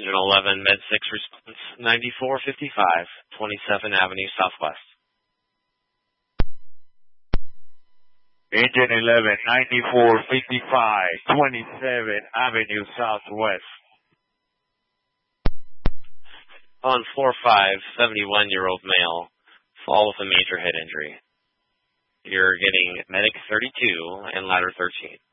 Engine 11, Med 6 response, 9455, 27 Avenue Southwest. Engine 11, 9455, 27 Avenue Southwest. On 4-5, 71-year-old male, fall with a major head injury. You're getting medic 32 and ladder 13.